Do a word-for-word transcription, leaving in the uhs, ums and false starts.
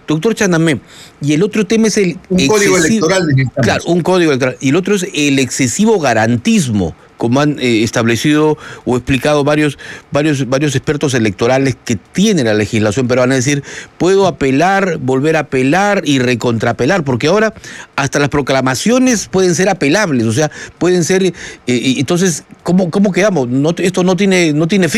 Doctor Chanamé, y el otro tema es el Un excesivo, código electoral necesitamos. Claro, un código electoral. Y el otro es el excesivo garantismo, como han eh, establecido o explicado varios, varios, varios expertos electorales que tiene la legislación peruana. Es decir, puedo apelar, volver a apelar y recontrapelar, porque ahora hasta las proclamaciones pueden ser apelables, o sea, pueden ser... Eh, entonces, ¿cómo, cómo quedamos? No, esto no tiene, no tiene fin.